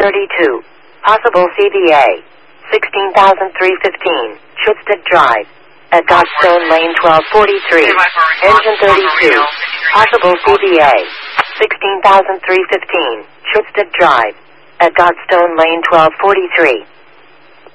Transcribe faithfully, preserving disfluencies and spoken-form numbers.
thirty-two. Possible C B A. sixteen thousand three hundred fifteen. Schutstedt Drive. At Godstone Lane twelve forty-three. Engine thirty-two. Possible C B A. sixteen thousand three hundred fifteen. Schutstedt Drive. At Godstone Lane twelve forty-three.